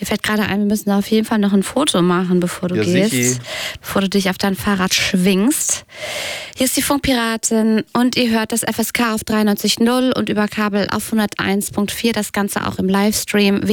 Mir fällt gerade ein, wir müssen auf jeden Fall noch ein Foto machen, bevor du gehst. Sichi. Bevor du dich auf dein Fahrrad schwingst. Hier ist die Funkpiratin und ihr hört das FSK auf 93.0 und über Kabel auf 101.4. Das Ganze auch im Livestream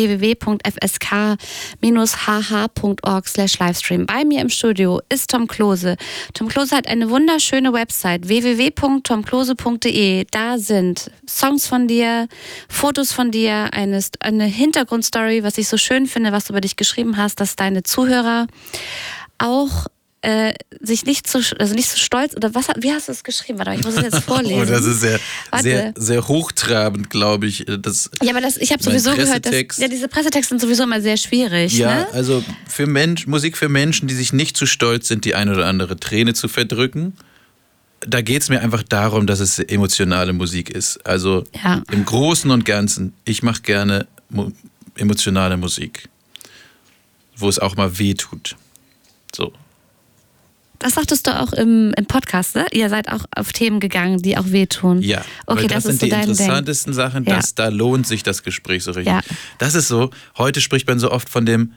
www.fsk-hh.org/Livestream. Bei mir im Studio ist Tom Klose. Tom Klose hat eine wunderschöne Website www.tomklose.de. Da sind Songs von dir, Fotos von dir, eine Hintergrundstory, was ich so schön finde, was du über dich geschrieben hast, dass deine Zuhörer auch sich nicht so stolz, oder wie hast du es geschrieben? Warte mal, ich muss es jetzt vorlesen. Oh, das ist sehr, sehr hochtrabend, glaube ich. Ja, aber ich habe sowieso gehört, dass diese Pressetexte sind sowieso immer sehr schwierig. Ja, ne? also Musik für Menschen, die sich nicht zu stolz sind, die eine oder andere Träne zu verdrücken. Da geht es mir einfach darum, dass es emotionale Musik ist. Also im Großen und Ganzen, ich mache gerne emotionale Musik, wo es auch mal weh tut. So. Das sagtest du auch im Podcast, ne? Ihr seid auch auf Themen gegangen, die auch wehtun. Ja, okay, weil das sind ist so die interessantesten Sachen, da lohnt sich das Gespräch so richtig. Ja. Das ist so, heute spricht man so oft von dem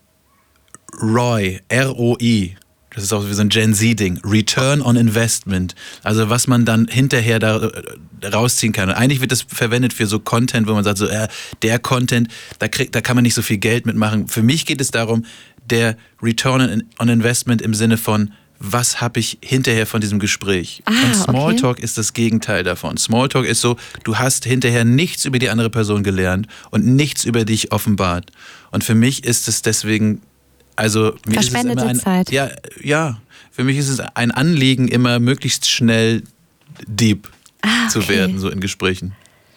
ROI, R-O-I. Das ist auch wie so ein Gen Z-Ding. Return on Investment. Also was man dann hinterher da rausziehen kann. Und eigentlich wird das verwendet für so Content, wo man sagt, so der Content, da kann man nicht so viel Geld mitmachen. Für mich geht es darum, der Return on Investment im Sinne von, was habe ich hinterher von diesem Gespräch? Und Smalltalk ist das Gegenteil davon. Smalltalk ist so, du hast hinterher nichts über die andere Person gelernt und nichts über dich offenbart. Und für mich ist es deswegen, also mir verschwendete ist es immer Zeit. Ja, für mich ist es ein Anliegen, immer möglichst schnell deep zu werden, so in Gesprächen.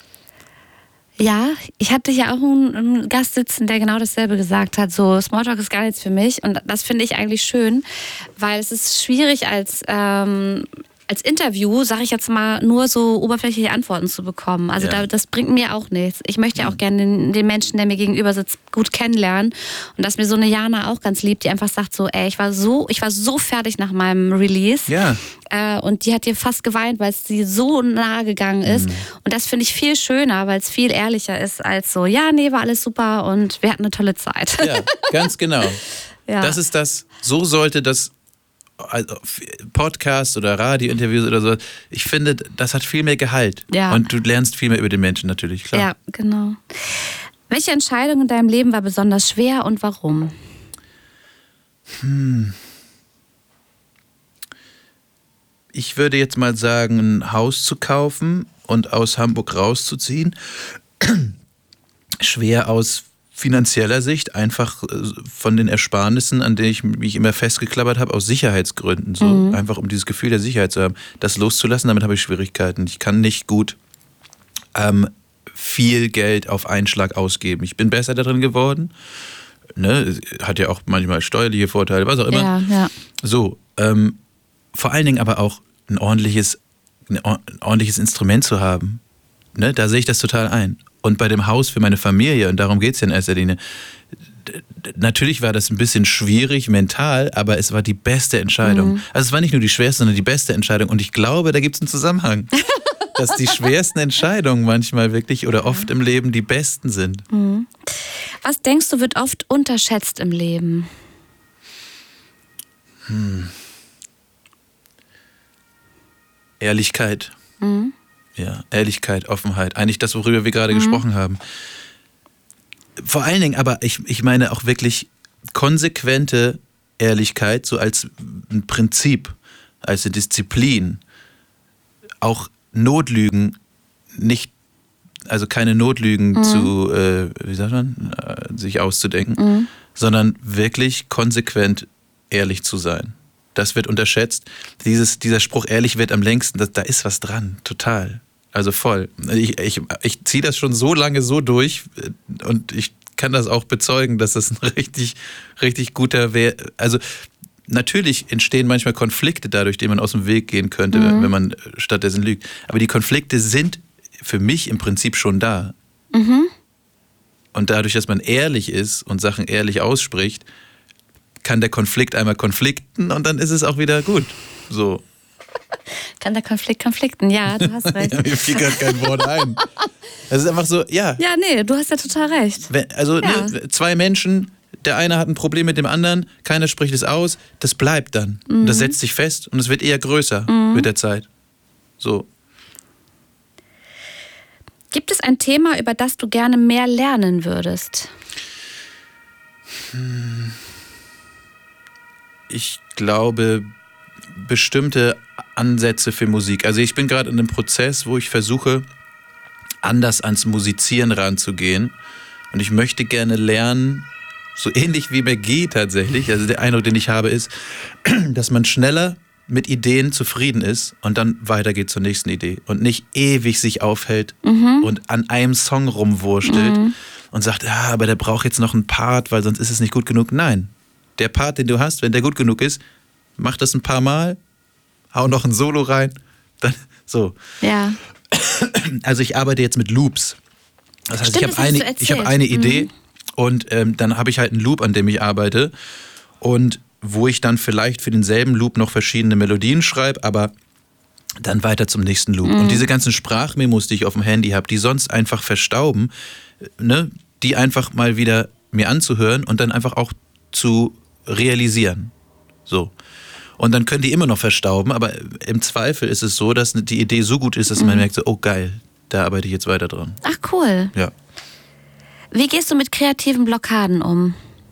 Ja, ich hatte ja auch einen Gast sitzen, der genau dasselbe gesagt hat. So, Smalltalk ist gar nichts für mich. Und das finde ich eigentlich schön, weil es ist schwierig als Interview, sage ich jetzt mal, nur so oberflächliche Antworten zu bekommen. Also das bringt mir auch nichts. Ich möchte ja auch gerne den Menschen, der mir gegenüber sitzt, gut kennenlernen. Und dass mir so eine Jana auch ganz liebt, die einfach sagt so, ich war so fertig nach meinem Release. Ja. Und die hat hier fast geweint, weil es sie so nahe gegangen ist. Und das finde ich viel schöner, weil es viel ehrlicher ist als so, war alles super und wir hatten eine tolle Zeit. Ja, ganz genau. Ja. Das ist das, so sollte das Podcast oder Radiointerviews oder so, ich finde, das hat viel mehr Gehalt. Ja. Und du lernst viel mehr über den Menschen natürlich, klar. Ja, genau. Welche Entscheidung in deinem Leben war besonders schwer und warum? Ich würde jetzt mal sagen, ein Haus zu kaufen und aus Hamburg rauszuziehen. Schwer aus finanzieller Sicht, einfach von den Ersparnissen, an denen ich mich immer festgeklammert habe, aus Sicherheitsgründen. So einfach um dieses Gefühl der Sicherheit zu haben. Das loszulassen, damit habe ich Schwierigkeiten. Ich kann nicht gut viel Geld auf einen Schlag ausgeben. Ich bin besser darin geworden. Ne? Hat ja auch manchmal steuerliche Vorteile, was auch immer. Ja. So, vor allen Dingen aber auch ein ordentliches Instrument zu haben. Ne? Da sehe ich das total ein. Und bei dem Haus für meine Familie, und darum geht es ja in erster Linie, natürlich war das ein bisschen schwierig mental, aber es war die beste Entscheidung. Also es war nicht nur die schwerste, sondern die beste Entscheidung. Und ich glaube, da gibt es einen Zusammenhang, dass die schwersten Entscheidungen manchmal wirklich oder oft im Leben die besten sind. Was denkst du, wird oft unterschätzt im Leben? Ehrlichkeit. Ja, Ehrlichkeit, Offenheit. Eigentlich das, worüber wir gerade gesprochen haben. Vor allen Dingen aber, ich meine auch wirklich konsequente Ehrlichkeit, so als ein Prinzip, als eine Disziplin. Auch Notlügen nicht, also keine Notlügen zu, sich auszudenken, sondern wirklich konsequent ehrlich zu sein. Das wird unterschätzt. Dieser Spruch, ehrlich wird am längsten, da ist was dran, total. Also voll. Ich ziehe das schon so lange so durch und ich kann das auch bezeugen, dass das ein richtig, richtig guter Wert. Also natürlich entstehen manchmal Konflikte dadurch, denen man aus dem Weg gehen könnte, wenn man stattdessen lügt. Aber die Konflikte sind für mich im Prinzip schon da. Und dadurch, dass man ehrlich ist und Sachen ehrlich ausspricht, kann der Konflikt einmal konflikten und dann ist es auch wieder gut. So. Kann der Konflikt konflikten, ja, du hast recht. Mir fiel gerade kein Wort ein. Das ist einfach so, ja. Ja, nee, du hast ja total recht. Also zwei Menschen, der eine hat ein Problem mit dem anderen, keiner spricht es aus, das bleibt dann. Und das setzt sich fest und es wird eher größer mit der Zeit. So. Gibt es ein Thema, über das du gerne mehr lernen würdest? Ich glaube, bestimmte Ansätze für Musik. Also ich bin gerade in einem Prozess, wo ich versuche, anders ans Musizieren ranzugehen. Und ich möchte gerne lernen, so ähnlich wie McGee tatsächlich, also der Eindruck, den ich habe, ist, dass man schneller mit Ideen zufrieden ist und dann weitergeht zur nächsten Idee und nicht ewig sich aufhält und an einem Song rumwurstelt und sagt, aber der braucht jetzt noch einen Part, weil sonst ist es nicht gut genug. Nein, der Part, den du hast, wenn der gut genug ist, mach das ein paar Mal, hau noch ein Solo rein, dann so. Ja. Also ich arbeite jetzt mit Loops. Das heißt, Stimmt, ich habe eine Idee und dann habe ich halt einen Loop, an dem ich arbeite und wo ich dann vielleicht für denselben Loop noch verschiedene Melodien schreibe, aber dann weiter zum nächsten Loop. Und diese ganzen Sprachmemos, die ich auf dem Handy habe, die sonst einfach verstauben, ne, die einfach mal wieder mir anzuhören und dann einfach auch zu realisieren. So. Und dann können die immer noch verstauben, aber im Zweifel ist es so, dass die Idee so gut ist, dass man merkt, so, oh geil, da arbeite ich jetzt weiter dran. Ach, cool. Ja. Wie gehst du mit kreativen Blockaden um?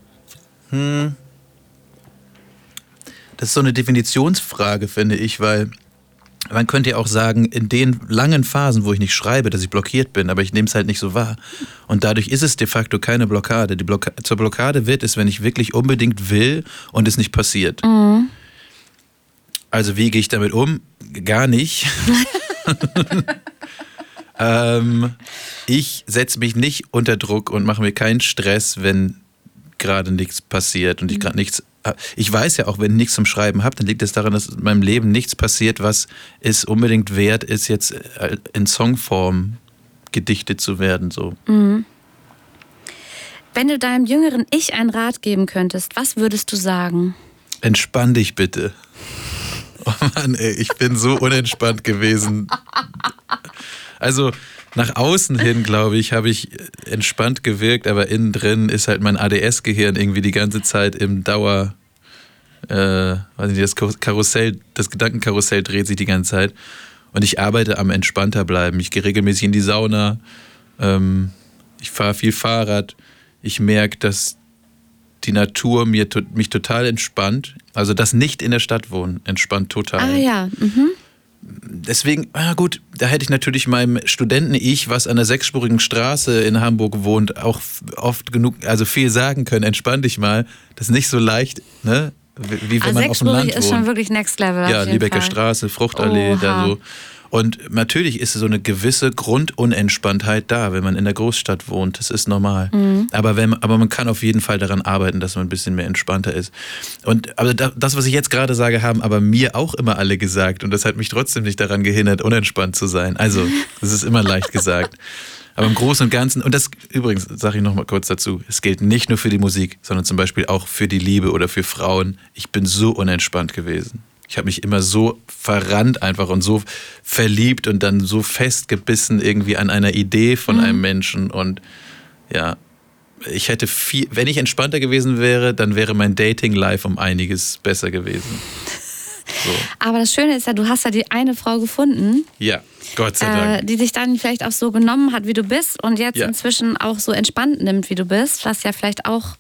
Das ist so eine Definitionsfrage, finde ich, weil man könnte ja auch sagen, in den langen Phasen, wo ich nicht schreibe, dass ich blockiert bin, aber ich nehme es halt nicht so wahr. Und dadurch ist es de facto keine Blockade. Zur Blockade wird es, wenn ich wirklich unbedingt will und es nicht passiert. Also wie gehe ich damit um? Gar nicht. Ich setze mich nicht unter Druck und mache mir keinen Stress, wenn gerade nichts passiert und ich gerade nichts. Ich weiß ja auch, wenn ich nichts zum Schreiben habe, dann liegt es daran, dass in meinem Leben nichts passiert, was es unbedingt wert ist, jetzt in Songform gedichtet zu werden. So. Wenn du deinem jüngeren Ich einen Rat geben könntest, was würdest du sagen? Entspann dich bitte. Oh Mann, ey, ich bin so unentspannt gewesen. Also nach außen hin, glaube ich, habe ich entspannt gewirkt, aber innen drin ist halt mein ADS-Gehirn irgendwie die ganze Zeit im Dauer, weiß nicht, das Gedankenkarussell dreht sich die ganze Zeit. Und ich arbeite am entspannter bleiben. Ich gehe regelmäßig in die Sauna, ich fahre viel Fahrrad. Ich merke, dass die Natur mich total entspannt. Also das nicht in der Stadt wohnen, entspannt total. Ah ja, Deswegen, gut, da hätte ich natürlich meinem Studenten-Ich, was an der 6-spurigen Straße in Hamburg wohnt, auch oft genug, also viel sagen können. Entspann dich mal. Das ist nicht so leicht, ne? Wie wenn man auf dem Land wohnt. 6-spurig ist schon wirklich Next Level. Ja, Liebecker Straße, Fruchtallee, da so. Und natürlich ist so eine gewisse Grundunentspanntheit da, wenn man in der Großstadt wohnt. Das ist normal. Aber man kann auf jeden Fall daran arbeiten, dass man ein bisschen mehr entspannter ist. Aber das, was ich jetzt gerade sage, haben aber mir auch immer alle gesagt. Und das hat mich trotzdem nicht daran gehindert, unentspannt zu sein. Also, das ist immer leicht gesagt. Aber im Großen und Ganzen, und das übrigens, sage ich noch mal kurz dazu, es gilt nicht nur für die Musik, sondern zum Beispiel auch für die Liebe oder für Frauen. Ich bin so unentspannt gewesen. Ich habe mich immer so verrannt einfach und so verliebt und dann so festgebissen irgendwie an einer Idee von einem Menschen. Und ja, ich hätte wenn ich entspannter gewesen wäre, dann wäre mein Dating-Life um einiges besser gewesen. So. Aber das Schöne ist ja, du hast ja die eine Frau gefunden. Ja, Gott sei Dank. Die dich dann vielleicht auch so genommen hat, wie du bist und jetzt inzwischen auch so entspannt nimmt, wie du bist, was ja vielleicht auch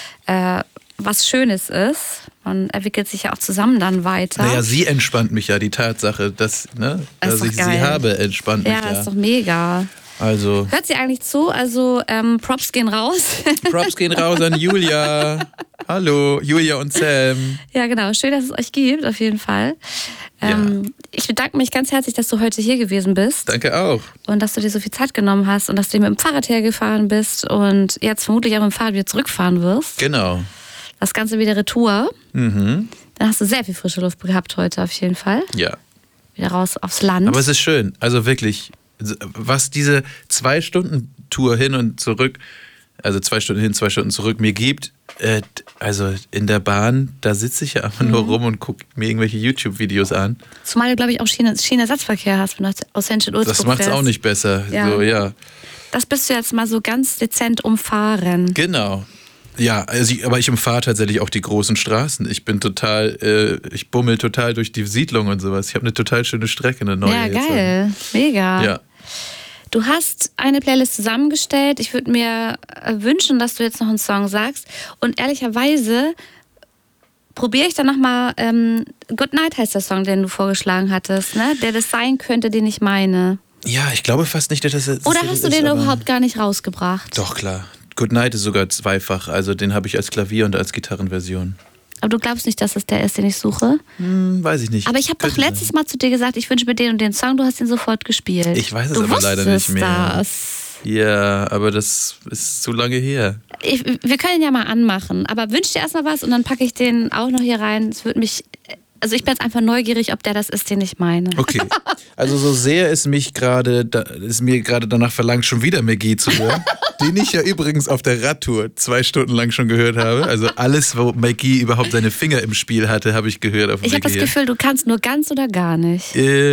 was Schönes ist. Man entwickelt sich ja auch zusammen dann weiter. Naja, sie entspannt mich ja, die Tatsache, dass ich sie habe, entspannt mich ja. Ja, ist doch mega. Also. Hört sie eigentlich zu? Also Props gehen raus. Props gehen raus an Julia. Hallo, Julia und Sam. Ja, genau. Schön, dass es euch gibt, auf jeden Fall. Ich bedanke mich ganz herzlich, dass du heute hier gewesen bist. Danke auch. Und dass du dir so viel Zeit genommen hast und dass du mit dem Fahrrad hergefahren bist und jetzt vermutlich auch mit dem Fahrrad wieder zurückfahren wirst. Genau. Das Ganze wieder Retour. Dann hast du sehr viel frische Luft gehabt heute auf jeden Fall. Ja. Wieder raus aufs Land. Aber es ist schön. Also wirklich, was diese 2-Stunden-Tour hin und zurück also 2 Stunden hin, 2 Stunden zurück, mir gibt. Also in der Bahn, da sitze ich ja einfach nur rum und gucke mir irgendwelche YouTube-Videos an. Zumal du, glaube ich, auch Schienenersatzverkehr hast, wenn du aus Henschel-Ulzburg Das macht es auch nicht besser. Ja. So, ja. Das bist du jetzt mal so ganz dezent umfahren. Genau. Ja, also aber ich umfahre tatsächlich auch die großen Straßen. Ich bin ich bummel total durch die Siedlung und sowas. Ich habe eine total schöne Strecke, eine neue. Ja, geil. Mega. Ja. Du hast eine Playlist zusammengestellt. Ich würde mir wünschen, dass du jetzt noch einen Song sagst. Und ehrlicherweise probiere ich dann nochmal, Good Night heißt der Song, den du vorgeschlagen hattest, ne? Der das sein könnte, den ich meine. Ja, ich glaube fast nicht, dass das Oder hast du den überhaupt gar nicht rausgebracht? Doch, klar. Good Night ist sogar zweifach. Also den habe ich als Klavier- und als Gitarrenversion. Aber du glaubst nicht, dass es der ist, den ich suche? Weiß ich nicht. Aber ich habe doch letztes Mal zu dir gesagt, ich wünsche mir den und den Song, du hast ihn sofort gespielt. Ich weiß es aber leider nicht mehr. Das. Ja, aber das ist zu lange her. Wir können ihn ja mal anmachen, aber wünsch dir erstmal was und dann packe ich den auch noch hier rein. Es würde mich... Also ich bin jetzt einfach neugierig, ob der das ist, den ich meine. Okay. Also so sehr es mir gerade danach verlangt, schon wieder McGee zu hören, den ich ja übrigens auf der Radtour 2 Stunden lang schon gehört habe. Also alles, wo McGee überhaupt seine Finger im Spiel hatte, habe ich gehört auf dem Ich habe das Gefühl, du kannst nur ganz oder gar nicht.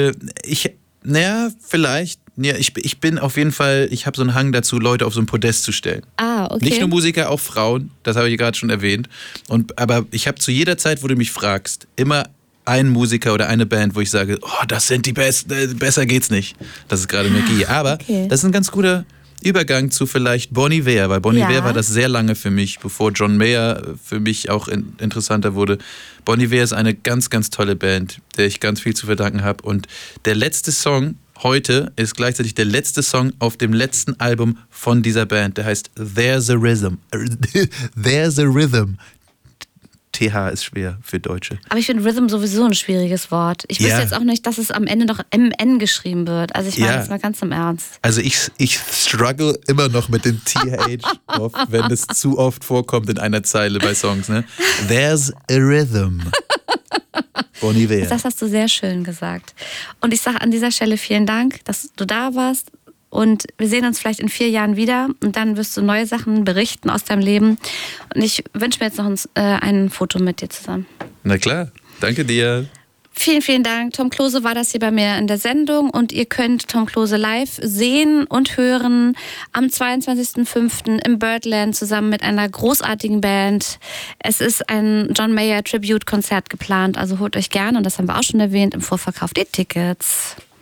Vielleicht. Ja, ich bin auf jeden Fall, ich habe so einen Hang dazu, Leute auf so ein Podest zu stellen. Ah, okay. Nicht nur Musiker, auch Frauen, das habe ich gerade schon erwähnt. Aber ich habe zu jeder Zeit, wo du mich fragst, immer einen Musiker oder eine Band, wo ich sage, oh, das sind die Besten, besser geht's nicht. Das ist gerade McGee. Aber das ist ein ganz guter Übergang zu vielleicht Bon Iver, weil Bon Iver war das sehr lange für mich, bevor John Mayer für mich auch interessanter wurde. Bon Iver ist eine ganz, ganz tolle Band, der ich ganz viel zu verdanken habe. Und der letzte Song heute ist gleichzeitig der letzte Song auf dem letzten Album von dieser Band. Der heißt There's a Rhythm. There's a Rhythm. TH ist schwer für Deutsche. Aber ich finde Rhythm sowieso ein schwieriges Wort. Ich wüsste jetzt auch nicht, dass es am Ende noch MN geschrieben wird. Also ich meine jetzt mal ganz im Ernst. Also ich struggle immer noch mit dem TH oft, wenn es zu oft vorkommt in einer Zeile bei Songs. Ne? There's a Rhythm. Bon Iver. Das hast du sehr schön gesagt. Und ich sage an dieser Stelle vielen Dank, dass du da warst. Und wir sehen uns vielleicht in 4 Jahren wieder und dann wirst du neue Sachen berichten aus deinem Leben. Und ich wünsche mir jetzt noch ein Foto mit dir zusammen. Na klar, danke dir. Vielen, vielen Dank. Tom Klose war das hier bei mir in der Sendung und ihr könnt Tom Klose live sehen und hören am 22.05. im Birdland zusammen mit einer großartigen Band. Es ist ein John Mayer Tribute-Konzert geplant, also holt euch gerne, und das haben wir auch schon erwähnt, im Vorverkauf die Tickets.